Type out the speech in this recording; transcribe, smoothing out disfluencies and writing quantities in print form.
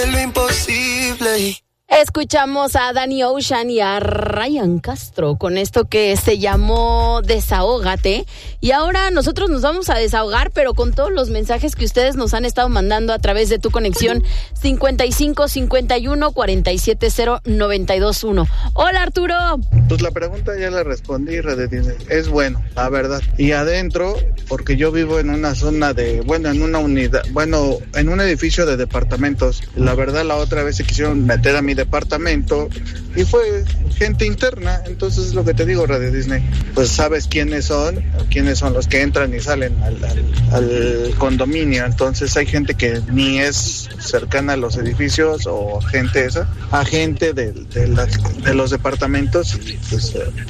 Lo imposible. Escuchamos a Danny Ocean y a Ryan Castro con esto que se llamó Desahógate. Y ahora nosotros nos vamos a desahogar, pero con todos los mensajes que ustedes nos han estado mandando a través de tu conexión 55 51 47 0 92 1. Hola, Arturo. Pues la pregunta ya la respondí, Red Disney. Es bueno, la verdad. Y adentro, porque yo vivo en una zona en una unidad, en un edificio de departamentos. La verdad, la otra vez se quisieron meter a mi departamento y fue gente interna. Entonces es lo que te digo, Radio Disney, pues sabes quiénes son los que entran y salen al condominio. Entonces hay gente que ni es cercana a los edificios o gente de los departamentos, y pues